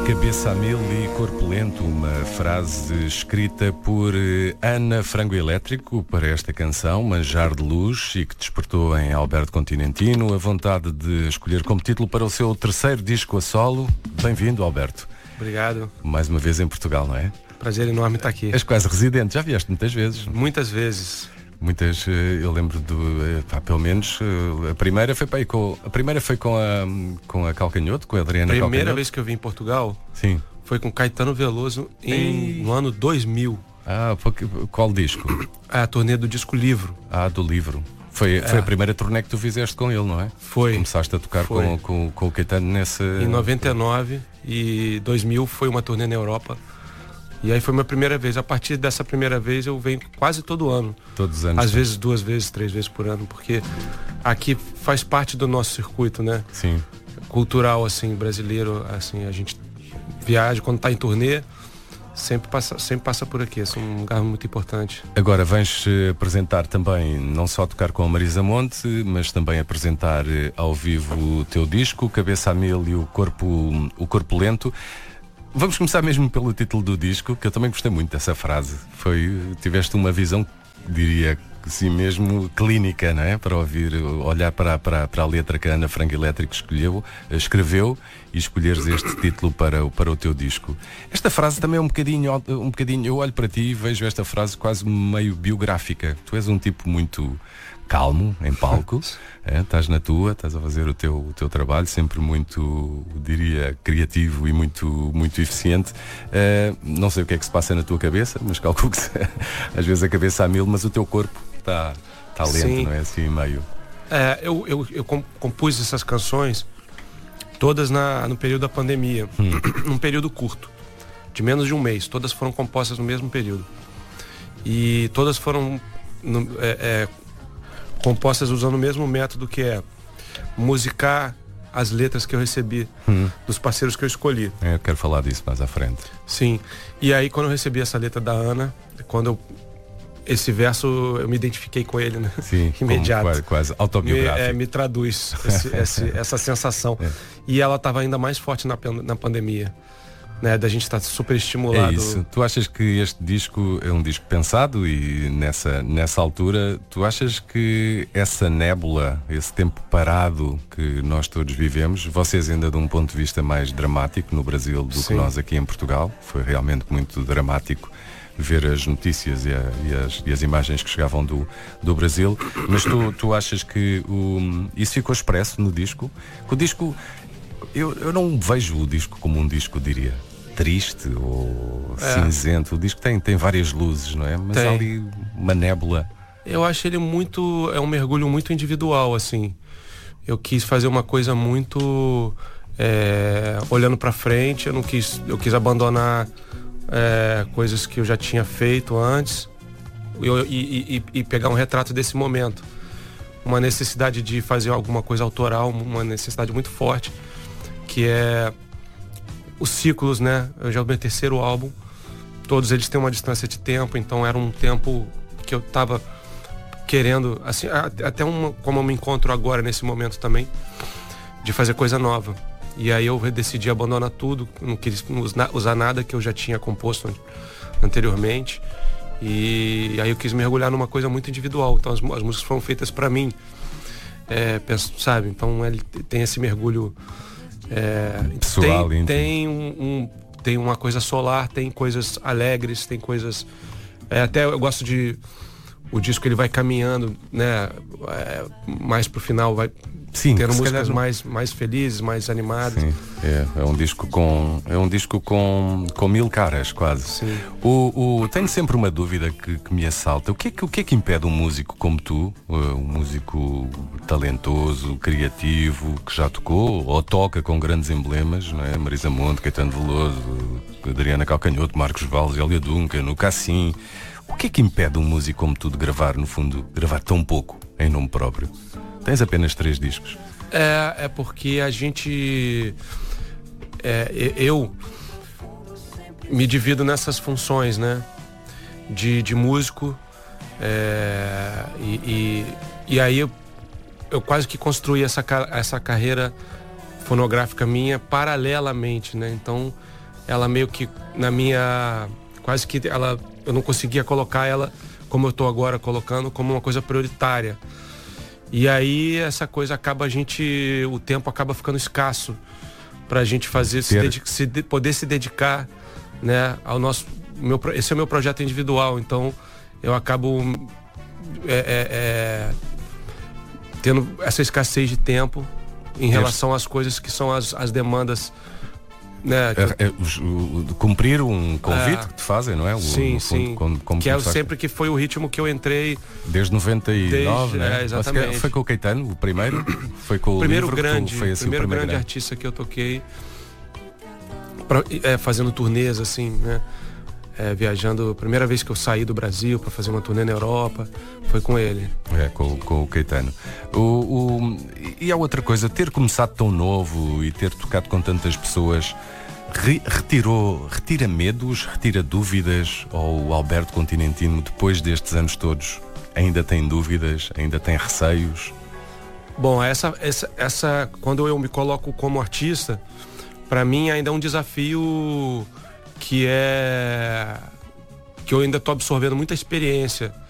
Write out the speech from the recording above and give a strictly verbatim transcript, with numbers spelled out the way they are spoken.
Cabeça a mil e corpo lento, uma frase escrita por Ana Frango Elétrico para esta canção, Manjar de Luz, e que despertou em Alberto Continentino a vontade de escolher como título para o seu terceiro disco a solo. Bem-vindo, Alberto. Obrigado. Mais uma vez em Portugal, não é? Prazer enorme estar aqui. És quase residente, já vieste muitas vezes. Muitas vezes. Muitas, eu lembro do, pá, pelo menos a primeira foi, pá, com, a primeira foi com a, com a Calcanhoto, com a Adriana Calcanhoto. A primeira vez que eu vim em Portugal, sim, foi com Caetano Veloso em, no ano dois mil. Ah, qual disco? A turnê do disco Livro. Ah, do Livro. Foi, foi é. a primeira turnê que tu fizeste com ele, não é? Foi. Começaste a tocar com, com, com o Caetano nessa... Em noventa e nove e dois mil foi uma turnê na Europa. E aí foi minha primeira vez. A partir dessa primeira vez eu venho quase todo ano. Todos os anos. Às vezes duas vezes, três vezes por ano, porque aqui faz parte do nosso circuito, né? Sim. Cultural, assim, brasileiro, assim, a gente viaja, quando tá em turnê, sempre passa, sempre passa por aqui. É um lugar muito importante. Agora vens apresentar também, não só tocar com a Marisa Monte, mas também apresentar ao vivo o teu disco, Cabeça a Mil e o Corpo, o Corpo Lento. Vamos começar mesmo pelo título do disco, que eu também gostei muito dessa frase. Foi, tiveste uma visão, diria assim mesmo, clínica, não é? Para ouvir, olhar para, para, para a letra que a Ana Frango Elétrico escolheu, escreveu e escolheres este título para, para o teu disco. Esta frase também é um bocadinho, um bocadinho, eu olho para ti e vejo esta frase quase meio biográfica. Tu és um tipo muito calmo em palco, é? Estás na tua, estás a fazer o teu, o teu trabalho, sempre muito, diria, criativo e muito, muito eficiente. Uh, não sei o que é que se passa na tua cabeça, mas calculo que às vezes a cabeça a mil, mas o teu corpo está tá lento, sim, não é? Assim meio. É, eu, eu, eu compus essas canções todas na, no período da pandemia, hum. num período curto, de menos de um mês. Todas foram compostas no mesmo período. E todas foram no, é, é, compostas usando o mesmo método, que é musicar as letras que eu recebi hum. dos parceiros que eu escolhi. É, eu quero falar disso mais à frente. Sim. E aí quando eu recebi essa letra da Ana, quando eu, esse verso eu me identifiquei com ele, né? Sim, imediato. Quase, quase autobiográfico. Me, é, me traduz esse, esse, essa sensação. É. E ela estava ainda mais forte na, na pandemia. Né, da gente estar tá super estimulado. É isso. Tu achas que este disco é um disco pensado e nessa, nessa altura, tu achas que essa nébula, esse tempo parado que nós todos vivemos, vocês ainda de um ponto de vista mais dramático no Brasil do Sim. que nós aqui em Portugal, foi realmente muito dramático ver as notícias e, a, e, as, e as imagens que chegavam do, do Brasil, mas tu, tu achas que o, isso ficou expresso no disco? Que o disco... Eu, eu não vejo o disco como um disco, diria, triste ou é. cinzento. O disco tem, tem várias luzes, não é? Mas tem. Há ali uma nébula. Eu acho ele muito... É um mergulho muito individual, assim. Eu quis fazer uma coisa muito... É, olhando pra frente. Eu não quis... Eu quis abandonar é, coisas que eu já tinha feito antes eu, e, e, e pegar um retrato desse momento. Uma necessidade de fazer alguma coisa autoral, uma necessidade muito forte, que é os ciclos, né? Eu já é o meu terceiro álbum, todos eles têm uma distância de tempo, então era um tempo que eu tava querendo, assim, até uma, como eu me encontro agora nesse momento também, de fazer coisa nova. E aí eu decidi abandonar tudo, não quis usar nada que eu já tinha composto anteriormente, e aí eu quis mergulhar numa coisa muito individual. Então as, as músicas foram feitas para mim, é, penso, sabe? Então ele tem esse mergulho É, pessoal, tem, tem, um, um, tem uma coisa solar, tem coisas alegres, tem coisas é, até eu gosto de o disco, ele vai caminhando, né, é, mais pro final, vai Sim, tendo músicas calhar... mais, mais felizes, mais animadas. Sim, é, é um disco com é um disco com, com mil caras quase. Sim. O, o, tenho sempre uma dúvida que, que me assalta. O que, é que, o que é que impede um músico como tu, um músico talentoso, criativo, que já tocou ou toca com grandes emblemas, não é? Marisa Monte, Caetano Veloso, Adriana Calcanhoto, Marcos Valls, Hélia Duncan, no Cassim. O que é que impede um músico como tu de gravar, no fundo, gravar tão pouco em nome próprio? Tens apenas três discos. É, é porque a gente... É, eu me divido nessas funções, né? De, de músico. É, e, e, e aí eu, eu quase que construí essa, essa carreira fonográfica minha paralelamente, né? Então ela meio que na minha, quase que ela, eu não conseguia colocar ela como eu tô agora colocando, como uma coisa prioritária. E aí essa coisa acaba a gente, o tempo acaba ficando escasso pra gente fazer, se dedica, se de, poder se dedicar, né, ao nosso, meu, esse é o meu projeto individual, então eu acabo é, é, é, tendo essa escassez de tempo em relação às coisas que são as, as demandas, né, que... é, é, o, o, cumprir um convite é, que te fazem, não é? O, sim, no fundo, sim. Como, como que é sempre que foi o ritmo que eu entrei. Desde noventa e nove, desde, né? É, exatamente. Foi com o Caetano, o primeiro? Foi com o primeiro livro grande, que foi assim, primeiro o primeiro grande artista que eu toquei, pra, é, fazendo turnês, assim, né? É, viajando, a primeira vez que eu saí do Brasil para fazer uma turnê na Europa, foi com ele. É, com, com o Caetano. O, o, e há outra coisa, ter começado tão novo e ter tocado com tantas pessoas, re, retirou, retira medos, retira dúvidas? Ou o Alberto Continentino, depois destes anos todos, ainda tem dúvidas, ainda tem receios? Bom, essa, essa, essa quando eu me coloco como artista, para mim ainda é um desafio que é que eu ainda tô absorvendo muita experiência